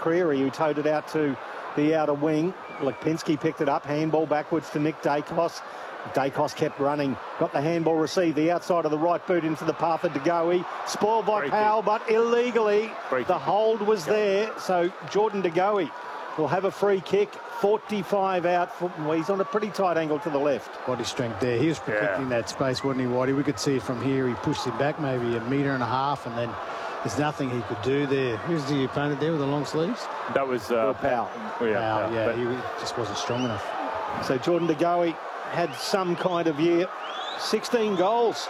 McCreary, who towed it out to the outer wing. Lipinski picked it up, handball backwards to Nick Dacos. Dacos kept running, got the handball received, the outside of the right boot into the path of De Goey. Spoiled by Powell, but illegally. The hold was there, so Jordan De Goey will have a free kick. 45 out. Well, he's on a pretty tight angle to the left. Body strength there. He was protecting that space, wasn't he, Whitey? We could see it from here. He pushed him back maybe 1.5 meters, and then there's nothing he could do there. Who's the opponent there with the long sleeves? That was Powell. Powell, yeah, he just wasn't strong enough. So Jordan De Goey had some kind of year. 16 goals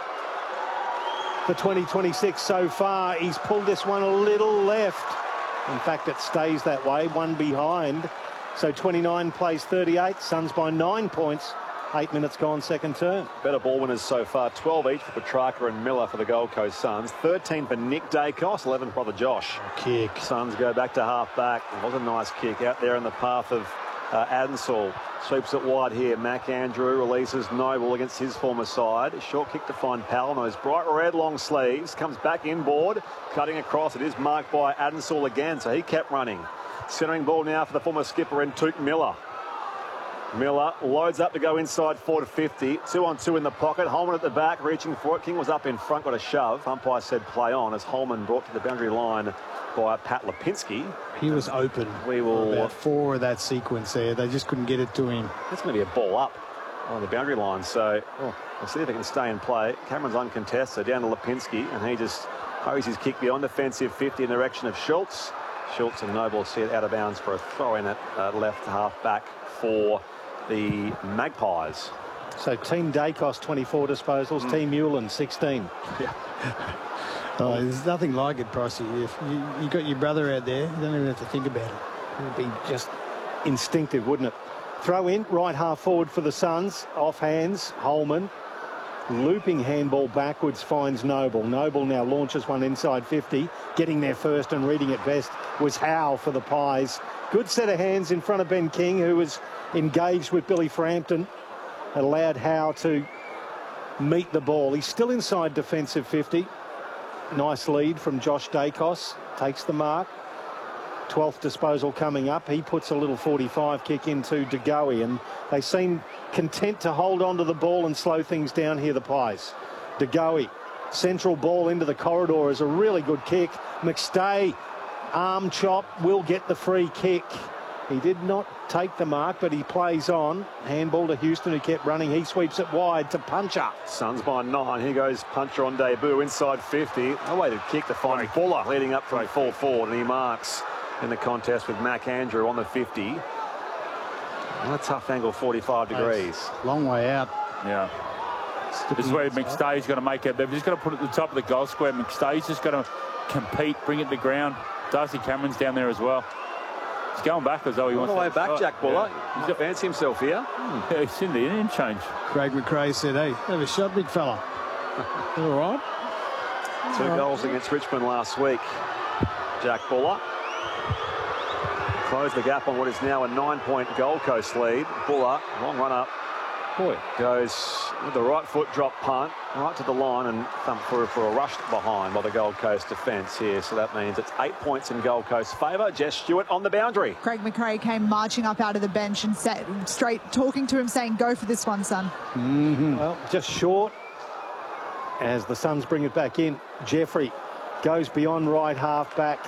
for 2026 so far. He's pulled this one a little left. In fact, it stays that way, one behind. So 29 plays 38. Suns by 9 points. 8 minutes gone, second term. Better ball winners so far. 12 each for Petrarca and Miller for the Gold Coast Suns. 13 for Nick Dacos, 11 for brother Josh. Kick. Suns go back to half-back. It was a nice kick out there in the path of Adensall. Sweeps it wide here. Mac Andrew releases Noble against his former side. Short kick to find Powell. Those bright red long sleeves. Comes back inboard. Cutting across. It is marked by Adensall again, so he kept running. Centering ball now for the former skipper in Tuke Miller. Miller loads up to go inside 4 to 50. 2-on-2 in the pocket. Holman at the back, reaching for it. King was up in front, got a shove. Umpire said play on as Holman brought to the boundary line by Pat Lipinski. He was open. We will about 4 of that sequence there. They just couldn't get it to him. That's going to be a ball up on the boundary line. So we'll see if it can stay in play. Cameron's uncontested down to Lipinski, and he just hurries his kick beyond defensive 50 in the direction of Schultz. Schultz and Noble see it out of bounds for a throw in at left half back for the Magpies. So Team Dacos 24 disposals, Team Newland 16. Yeah. There's nothing like it, Pricey. If you got your brother out there, you don't even have to think about it. It would be just instinctive, wouldn't it? Throw in, right half forward for the Suns. Off hands, Holman. Looping handball backwards finds Noble. Noble now launches one inside 50. Getting there first and reading it best was Howe for the Pies. Good set of hands in front of Ben King, who was engaged with Billy Frampton. Allowed Howe to meet the ball. He's still inside defensive 50. Nice lead from Josh Dacos. Takes the mark. 12th disposal coming up. He puts a little 45 kick into De Goey, and they seem content to hold on to the ball and slow things down here, the Pies. De Goey, central ball into the corridor is a really good kick. McStay, arm chop, will get the free kick. He did not take the mark, but he plays on. Handball to Houston, who kept running. He sweeps it wide to Puncher. Suns by 9. Here goes Puncher on debut inside 50. A weighted kick to find Buller leading up from full forward, and he marks in the contest with Mac Andrew on the 50. And a tough angle, 45 degrees. Long way out. Yeah. This is where McStay's going to make it. They've just got to put it at the top of the goal square. McStay's just going to compete, bring it to the ground. Darcy Cameron's down there as well. He's going backwards, though. He wants all the way back, Jack Buller. Yeah. He's got fancy himself here. Yeah, he's in the interchange. Craig McRae said, hey, have a shot, big fella. All right. 2 goals against Richmond last week. Jack Buller closed the gap on what is now a 9-point Gold Coast lead. Buller, long run up. Boy, goes with the right foot drop punt right to the line and thump through for a rush behind by the Gold Coast defence here. So that means it's 8 points in Gold Coast favour. Jess Stewart on the boundary. Craig McRae came marching up out of the bench and sat straight, talking to him, saying, go for this one, son. Well, just short as the Suns bring it back in. Jeffrey goes beyond right half back.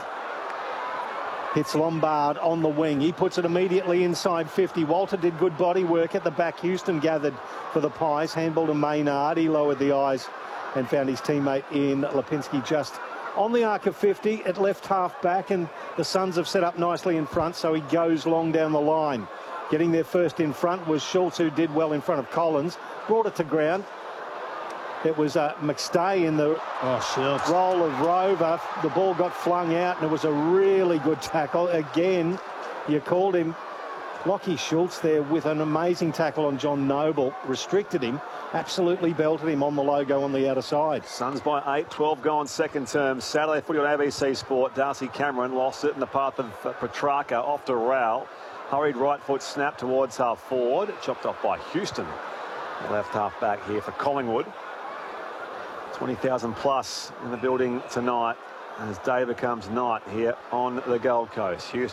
Hits Lombard on the wing. He puts it immediately inside 50. Walter did good body work at the back. Houston gathered for the Pies. Handball to Maynard. He lowered the eyes and found his teammate in Lipinski just on the arc of 50 at left half back, and the Suns have set up nicely in front, so he goes long down the line. Getting there first in front was Schultz, who did well in front of Collins. Brought it to ground. It was McStay in the role of rover. The ball got flung out, and it was a really good tackle. Again, you called him Lockie Schultz there with an amazing tackle on John Noble. Restricted him, absolutely belted him on the logo on the outer side. Suns by 8, 12 gone second term. Saturday footy on ABC Sport. Darcy Cameron lost it in the path of Petrarca off to Rowell. Hurried right foot snap towards half forward. Chopped off by Houston. Left half back here for Collingwood. 20,000 plus in the building tonight as day becomes night here on the Gold Coast. Houston